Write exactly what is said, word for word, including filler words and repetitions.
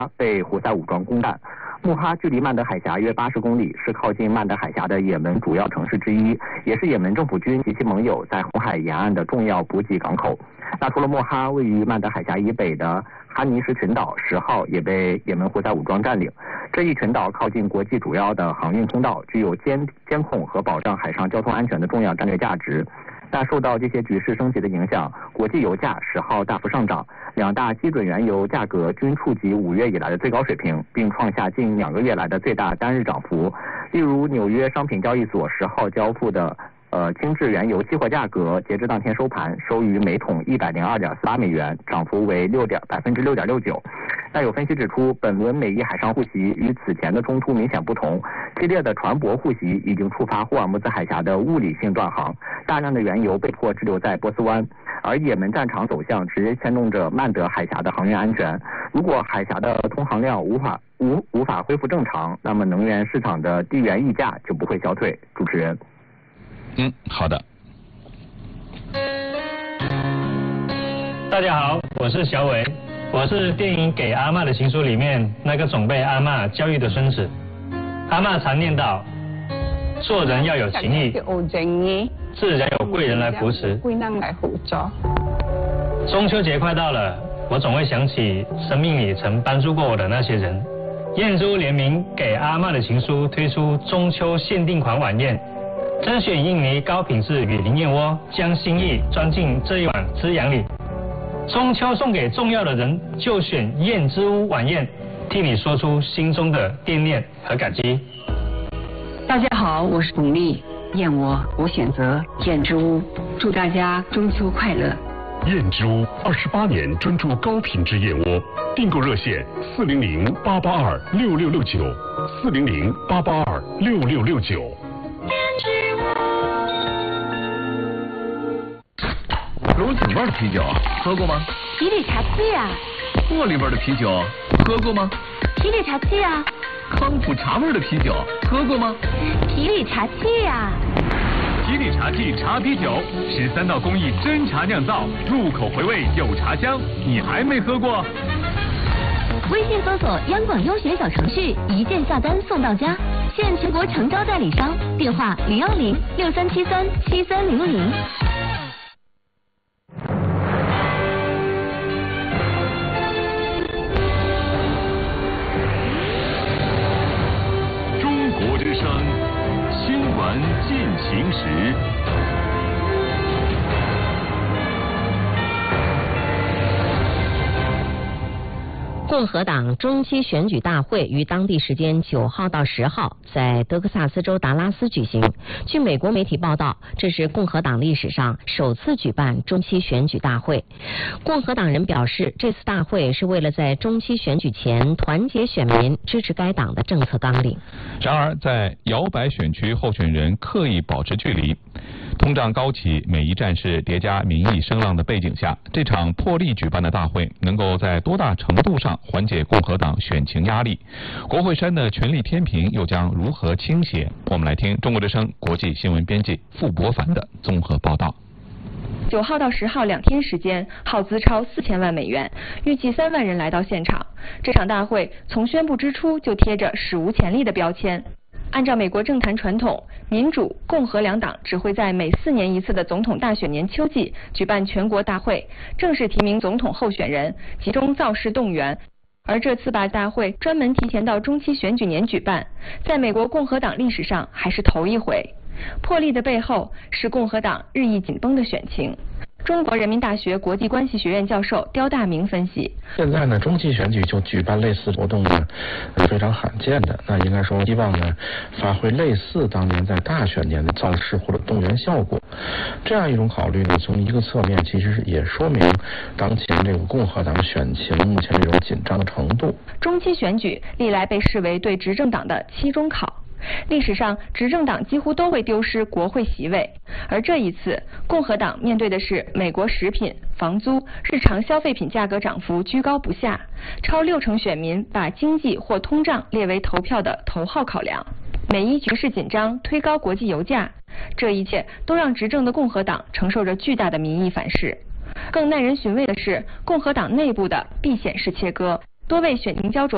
被胡塞武装攻占。穆哈距离曼德海峡约八十公里，是靠近曼德海峡的也门主要城市之一，也是也门政府军及其盟友在红海沿岸的重要补给港口。那除了穆哈，位于曼德海峡以北的哈尼什群岛十号也被也门胡塞武装占领。这一群岛靠近国际主要的航运通道，具有监监控和保障海上交通安全的重要战略价值。但受到这些局势升级的影响，国际油价十号大幅上涨，两大基准原油价格均触及五月以来的最高水平，并创下近两个月来的最大单日涨幅。例如，纽约商品交易所十号交付的呃精制原油期货价格，截至当天收盘收于每桶一百零二点四八美元，涨幅为六点百分之六点六九。但有分析指出，本轮美伊海上互袭与此前的冲突明显不同，激烈的船舶互袭已经触发霍尔木兹海峡的物理性断航，大量的原油被迫滞留在波斯湾，而也门战场走向直接牵动着曼德海峡的航运安全。如果海峡的通航量无法无无法恢复正常，那么能源市场的地缘溢价就不会消退。主持人。 嗯，好的。 大家好，我是小伟，我是电影《给阿嬷的情书》里面那个总被阿嬷教育的孙子。阿嬷常念叨，做人要有情义，自然有贵人来扶持。中秋节快到了，我总会想起生命里曾帮助过我的那些人。燕珠联名《给阿嬷的情书》推出中秋限定款晚宴。甄选印尼高品质雨林燕窝，将心意装进这一碗滋养里。中秋送给重要的人，就选燕之屋晚宴，替你说出心中的惦念和感激。 大家好，我是董丽，燕窝我选择燕之屋，祝大家中秋快乐。 燕之屋二十八年专注高品质燕窝，订购热线四零零八八二六六六九，四零零八八二六六六九。 龙井味的啤酒喝过吗？ 皮里茶七呀。 茉莉味的啤酒喝过吗？ 皮里茶七呀。 康普茶味的啤酒喝过吗？ 皮里茶七呀。 皮里茶记茶啤酒，十三道工艺真茶酿造，入口回味有茶香，你还没喝过？ 微信搜索央广优选小程序，一键下单送到家，现全国诚招代理商，电话零二零六三七三七三零零。 中国之声新闻进行时。 共和党中期选举大会于当地时间九号到十号在德克萨斯州达拉斯举行。据美国媒体报道，这是共和党历史上首次举办中期选举大会。共和党人表示，这次大会是为了在中期选举前团结选民，支持该党的政策纲领。 然而，在摇摆选区候选人刻意保持距离，通胀高企，每一战事叠加民意声浪的背景下，这场破例举办的大会能够在多大程度上缓解共和党选情压力？国会山的权力天平又将如何倾斜？我们来听中国之声国际新闻编辑傅博凡的综合报道。 九号到十号两天时间，耗资超四千万美元，预计三万人来到现场。这场大会从宣布之初就贴着史无前例的标签。按照美国政坛传统，民主、共和两党只会在每四年一次的总统大选年秋季举办全国大会，正式提名总统候选人，集中造势动员。而这次把大会专门提前到中期选举年举办，在美国共和党历史上还是头一回。破例的背后是共和党日益紧绷的选情。中国人民大学国际关系学院教授刁大明分析， 现在呢，中期选举就举办类似活动呢，是非常罕见的。那应该说，希望呢，发挥类似当年在大选年的造势或者动员效果。这样一种考虑呢，从一个侧面其实也说明当前这个共和党选情目前这种紧张的程度。 中期选举历来被视为对执政党的期中考。历史上，执政党几乎都会丢失国会席位，而这一次，共和党面对的是美国食品、房租、日常消费品价格涨幅居高不下，超六成选民把经济或通胀列为投票的头号考量。美伊局势紧张，推高国际油价，这一切都让执政的共和党承受着巨大的民意反噬。更耐人寻味的是，共和党内部的避险式切割，多位选情焦灼